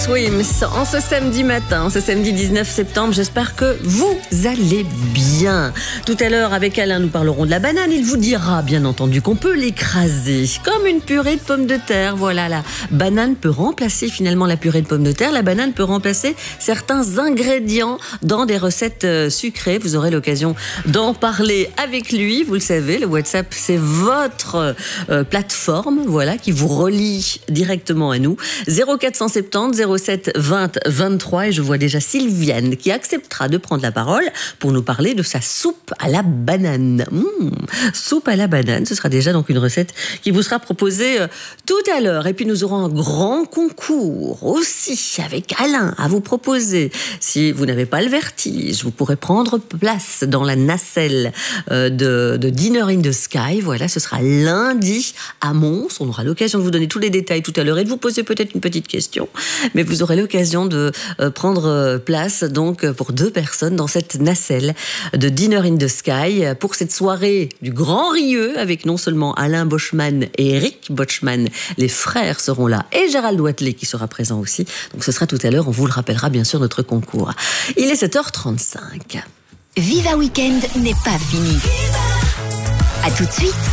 Swims en ce samedi matin, ce samedi 19 septembre. J'espère que vous allez bien. Tout à l'heure, avec Alain, nous parlerons de la banane. Il vous dira, bien entendu, qu'on peut l'écraser comme une purée de pommes de terre. Voilà, la banane peut remplacer finalement la purée de pommes de terre. La banane peut remplacer certains ingrédients dans des recettes sucrées. Vous aurez l'occasion d'en parler avec lui. Vous le savez, le WhatsApp, c'est votre plateforme, voilà, qui vous relie directement à nous. 0470 07 20 23, et je vois déjà Sylviane qui acceptera de prendre la parole pour nous parler de sa soupe à la banane. Soupe à la banane, ce sera déjà donc une recette qui vous sera proposée tout à l'heure. Et puis nous aurons un grand concours aussi avec Alain à vous proposer. Si vous n'avez pas le vertige, vous pourrez prendre place dans la nacelle de Dinner in the Sky. Voilà, ce sera lundi à Mons. On aura l'occasion de vous donner tous les détails tout à l'heure et de vous poser peut-être une petite question. Mais vous aurez l'occasion de prendre place donc pour 2 personnes dans cette nacelle de Dinner in the Sky pour cette soirée du Grand Rieux avec non seulement Alain Bochman et Eric Bochman, les frères seront là, et Gérald Wathelet qui sera présent aussi. Donc ce sera tout à l'heure, on vous le rappellera bien sûr, notre concours. Il est 7h35. Viva Weekend n'est pas fini. À tout de suite.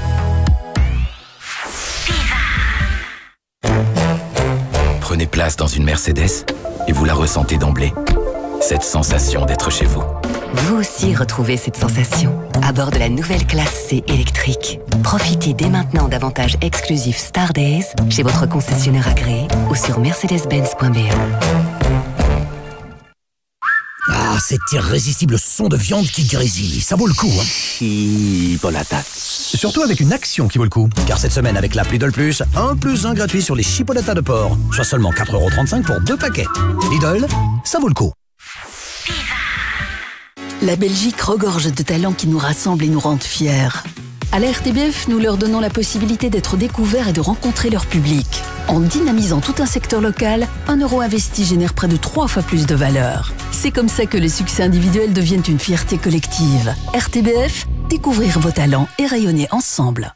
Prenez place dans une Mercedes et vous la ressentez d'emblée. Cette sensation d'être chez vous. Vous aussi retrouvez cette sensation à bord de la nouvelle classe C électrique. Profitez dès maintenant d'avantages exclusifs Star Days chez votre concessionnaire agréé ou sur mercedes-benz.be. Ah, cet irrésistible son de viande qui grésille, ça vaut le coup, hein. Chipolata. Surtout avec une action qui vaut le coup. Car cette semaine, avec l'appli Lidl Plus, 1+1 gratuit sur les chipolatas de porc. Soit seulement 4,35 € pour 2 paquets. Lidl, ça vaut le coup. La Belgique regorge de talents qui nous rassemblent et nous rendent fiers. À la RTBF, nous leur donnons la possibilité d'être découverts et de rencontrer leur public. En dynamisant tout un secteur local, 1 € investi génère près de 3 fois plus de valeur. C'est comme ça que les succès individuels deviennent une fierté collective. RTBF, découvrir vos talents et rayonner ensemble.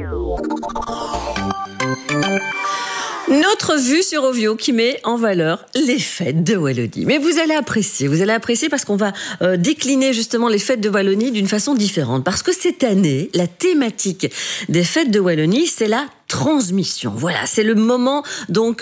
Notre vue sur Ovio qui met en valeur les fêtes de Wallonie. Mais vous allez apprécier parce qu'on va décliner justement les fêtes de Wallonie d'une façon différente. Parce que cette année, la thématique des fêtes de Wallonie, c'est la transmission. Voilà, c'est le moment donc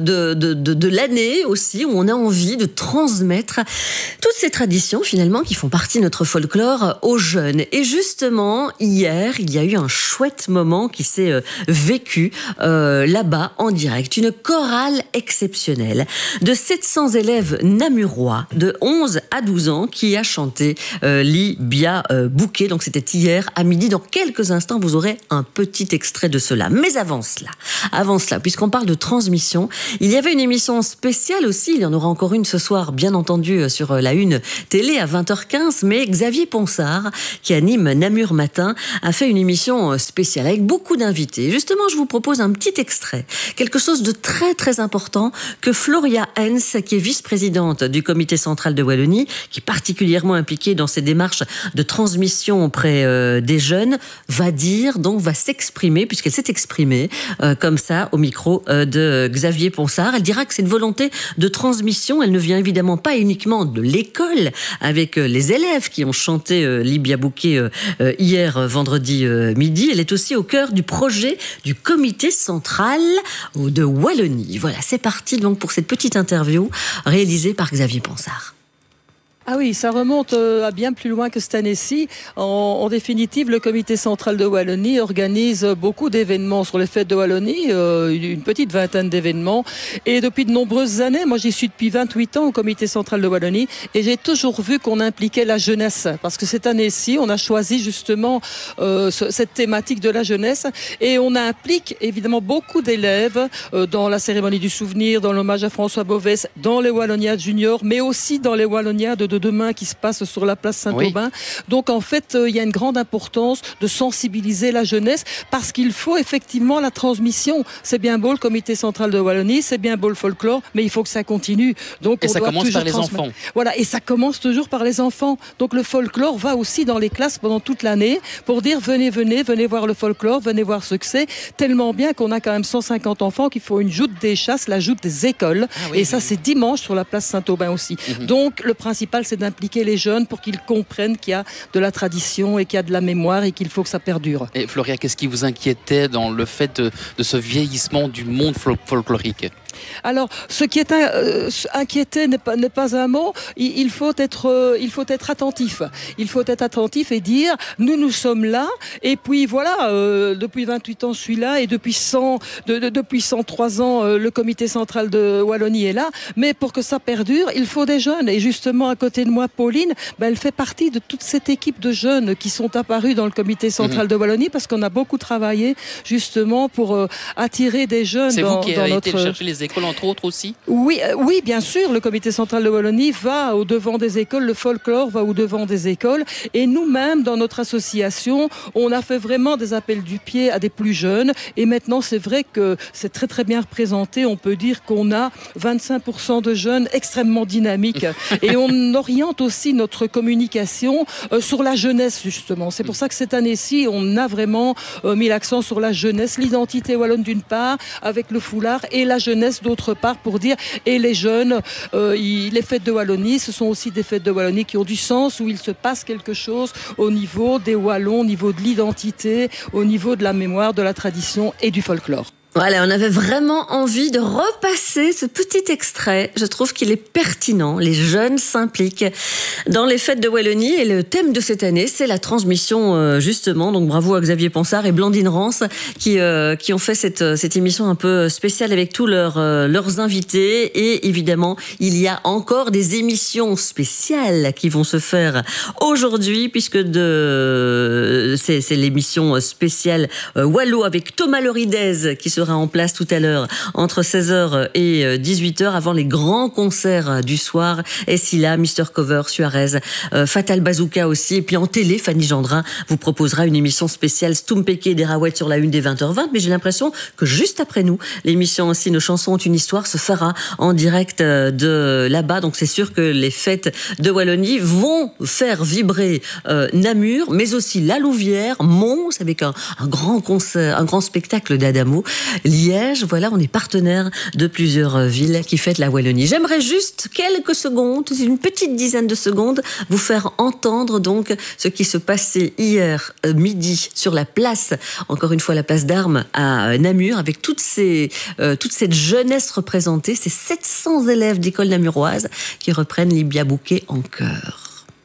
de l'année aussi où on a envie de transmettre toutes ces traditions finalement qui font partie de notre folklore aux jeunes. Et justement, hier, il y a eu un chouette moment qui s'est vécu là-bas en direct. Une chorale exceptionnelle de 700 élèves namurois de 11 à 12 ans qui a chanté Libia Bouquet. Donc c'était hier à midi. Dans quelques instants, vous aurez un petit extrait de cela. Mais avant cela, puisqu'on parle de transmission, il y avait une émission spéciale aussi, il y en aura encore une ce soir, bien entendu, sur la Une télé à 20h15, mais Xavier Ponsard, qui anime Namur Matin, a fait une émission spéciale avec beaucoup d'invités. Justement, je vous propose un petit extrait, quelque chose de très très important que Floria Hens, qui est vice-présidente du comité central de Wallonie, qui est particulièrement impliquée dans ces démarches de transmission auprès des jeunes, va s'exprimer, puisqu'elle s'est exprimée comme ça au micro de Xavier Ponsard. Elle dira que cette volonté de transmission, elle ne vient évidemment pas uniquement de l'école avec les élèves qui ont chanté Libia Bouquet hier vendredi midi. Elle est aussi au cœur du projet du comité central de Wallonie. Voilà, c'est parti donc pour cette petite interview réalisée par Xavier Ponsard. Ah oui, ça remonte à bien plus loin que cette année-ci. En définitive, le comité central de Wallonie organise beaucoup d'événements sur les fêtes de Wallonie, une petite vingtaine d'événements. Et depuis de nombreuses années, moi j'y suis depuis 28 ans au comité central de Wallonie, et j'ai toujours vu qu'on impliquait la jeunesse. Parce que cette année-ci, on a choisi justement cette thématique de la jeunesse, et on implique évidemment beaucoup d'élèves dans la cérémonie du souvenir, dans l'hommage à François Bovès, dans les Wallonia juniors, mais aussi dans les Wallonia de de demain qui se passe sur la place Saint-Aubin. Donc en fait, il y a une grande importance de sensibiliser la jeunesse parce qu'il faut effectivement la transmission. C'est bien beau le comité central de Wallonie, c'est bien beau le folklore, mais il faut que ça continue. Donc et ça commence par les enfants. Voilà, et ça commence toujours par les enfants. Donc le folklore va aussi dans les classes pendant toute l'année pour dire venez voir le folklore, venez voir ce que c'est. Tellement bien qu'on a quand même 150 enfants qui font une joute des chasses, la joute des écoles. Et ça, c'est dimanche sur la place Saint-Aubin aussi. Donc le principal, c'est d'impliquer les jeunes pour qu'ils comprennent qu'il y a de la tradition et qu'il y a de la mémoire et qu'il faut que ça perdure. Et Floria, qu'est-ce qui vous inquiétait dans le fait de ce vieillissement du monde folklorique ? Alors, ce qui est inquiété n'est pas un mot. Il faut être attentif. Il faut être attentif et dire nous sommes là. Et puis voilà, depuis 28 ans, je suis là et depuis 103 ans, le comité central de Wallonie est là. Mais pour que ça perdure, il faut des jeunes. Et justement, à côté de moi, Pauline, elle fait partie de toute cette équipe de jeunes qui sont apparus dans le comité central de Wallonie parce qu'on a beaucoup travaillé justement pour attirer des jeunes. C'est vous qui avez été chercher les écoles, entre autres aussi ? Oui, bien sûr, le comité central de Wallonie va au-devant des écoles, le folklore va au-devant des écoles, et nous-mêmes, dans notre association, on a fait vraiment des appels du pied à des plus jeunes, et maintenant, c'est vrai que c'est très très bien représenté, on peut dire qu'on a 25% de jeunes extrêmement dynamiques, et on oriente aussi notre communication sur la jeunesse, justement. C'est pour ça que cette année-ci, on a vraiment mis l'accent sur la jeunesse, l'identité wallonne d'une part, avec le foulard, et la jeunesse d'autre part, pour dire, et les jeunes, les fêtes de Wallonie, ce sont aussi des fêtes de Wallonie qui ont du sens, où il se passe quelque chose au niveau des Wallons, au niveau de l'identité, au niveau de la mémoire, de la tradition et du folklore. Voilà, on avait vraiment envie de repasser ce petit extrait. Je trouve qu'il est pertinent. Les jeunes s'impliquent dans les fêtes de Wallonie et le thème de cette année, c'est la transmission, justement. Donc bravo à Xavier Ponsard et Blandine Rance qui ont fait cette émission un peu spéciale avec tous leurs invités. Et évidemment, il y a encore des émissions spéciales qui vont se faire aujourd'hui puisque c'est l'émission spéciale Wallo avec Thomas Loridez qui sera en place tout à l'heure entre 16h et 18h avant les grands concerts du soir. Essila, Mister Cover, Suarez, Fatal Bazooka aussi. Et puis en télé, Fanny Gendrin vous proposera une émission spéciale Stumpeke des Raouettes sur la une des 20h20. Mais j'ai l'impression que juste après nous, l'émission aussi Nos chansons ont une histoire se fera en direct de là-bas. Donc c'est sûr que les fêtes de Wallonie vont faire vibrer Namur, mais aussi la Louvière, Mons avec un grand concert, un grand spectacle d'Adamo. Liège, voilà, on est partenaire de plusieurs villes qui fêtent la Wallonie. J'aimerais juste quelques secondes, une petite dizaine de secondes, vous faire entendre donc ce qui se passait hier midi sur la place, encore une fois la place d'Armes à Namur, avec toute cette jeunesse représentée, ces 700 élèves d'école namuroise qui reprennent Libia Bouquet en chœur.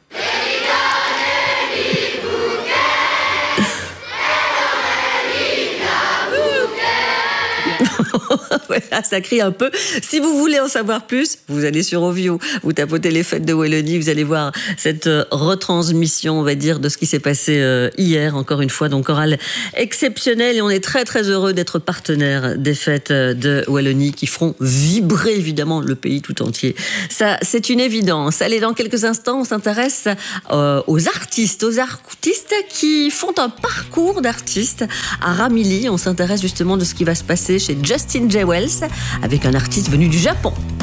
Voilà, ça crie un peu. Si vous voulez en savoir plus, vous allez sur Ovio, vous tapotez les fêtes de Wallonie, vous allez voir cette retransmission, on va dire, de ce qui s'est passé hier, encore une fois. Donc, chorale exceptionnelle et on est très très heureux d'être partenaire des fêtes de Wallonie qui feront vibrer évidemment le pays tout entier. Ça, c'est une évidence. Allez, dans quelques instants, on s'intéresse aux artistes qui font un parcours d'artistes à Ramilly. On s'intéresse justement de ce qui va se passer chez Justin J. Wells avec un artiste venu du Japon.